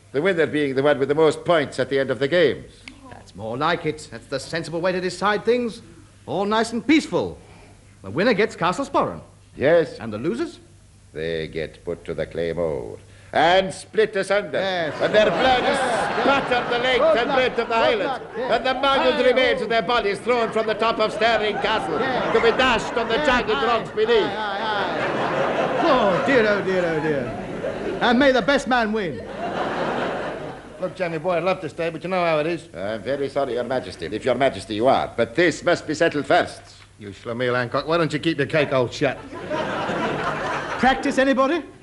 The winner being the one with the most points at the end of the games. That's more like it. That's the sensible way to decide things. All nice and peaceful. The winner gets Castle Sporran. Yes. And the losers? They get put to the claymore and split asunder. Yes. And their blood is spattered the length and breadth of the Highlands. And the mangled remains of their bodies thrown from the top of Stirling Castle to be dashed on the jagged rocks beneath. Oh, dear, oh, dear, oh, dear. And may the best man win. Look, Jamie boy, I'd love to stay, but you know how it is. I'm very sorry, Your Majesty, if Your Majesty you are. But this must be settled first. You Schlemiel Hancock, why don't you keep your cake all shut? Practice, anybody?